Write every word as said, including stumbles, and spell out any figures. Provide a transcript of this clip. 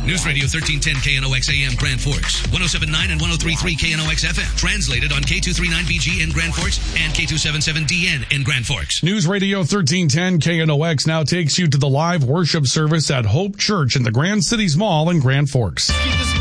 News Radio thirteen ten K N O X A M Grand Forks, one oh seven point nine and one oh three point three K N O X F M. Translated on K two thirty-nine B G in Grand Forks and K two seventy-seven D N in Grand Forks. News Radio thirteen ten K N O X now takes you to the live worship service at Hope Church in the Grand Cities Mall in Grand Forks.